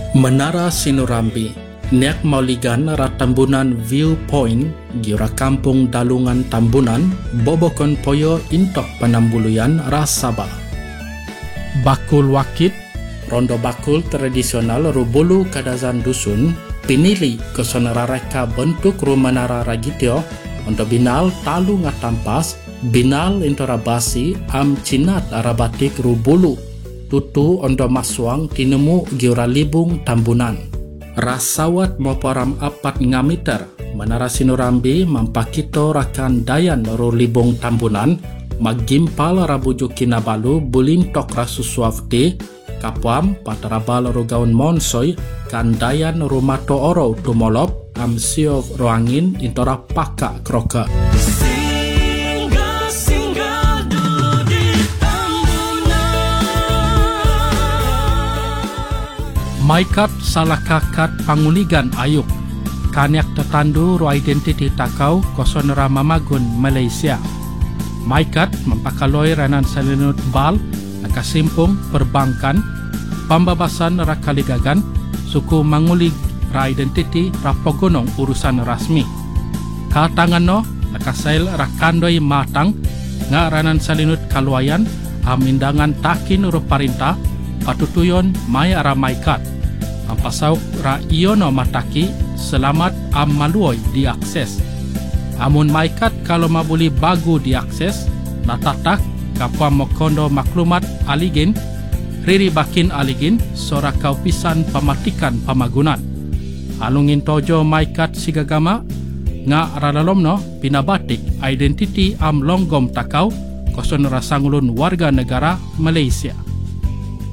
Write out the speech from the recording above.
Menara Sinurambi, Niak Mauligan Ratambunan Viewpoint, Giura Kampung Dalungan Tambunan, Bobokon Poyo Intok Penambuluyan Rasaba. Bakul Wakit, Rondo bakul tradisional Rubulu Kadazan Dusun, pinili kesonarareka bentuk rumanara ragitio, untuk binal talu ngatampas, binal intorabasi am cinat arabatik Rubulu, tutu ondo maswang tinemu giura libung Tambunan. Rasawat moporam 4 meter, Menara Sinurambi mampakito rakan dayan ro libung Tambunan, magimpal rabuju kinabalu bulintok rasuswafti, kapuam patarabal ro gaun monsoy, kandayan rumato oro tumolop, amsio roangin intora paka kroka. Maikat salah kakat panguligan ayuk, kanyak tertandu ro identiti takau kosonera mamagun Malaysia. Maikat mempakaloi ranan salinut bal, nakasimpung perbankan, pambabasan rakaligagan, suku mangulig ra identiti rapogonong urusan rasmi. Katangan no, nakasail rakandoi matang, nga ranan salinut kaluayan, amindangan takin ro parinta, patutuyon may ara maikat. Ampasauk ra iyono mataki selamat am maluoy diakses. Amun maikat kalau mabuli bagu diakses, natatak kapwa mokondo maklumat aligin, riri bakin aligin, sora kaupisan pamatikan pamagunan. Alungin tojo maikat sigagama, nga ralalomno pinabatik identiti am longgom takau, koson rasangulun warga negara Malaysia.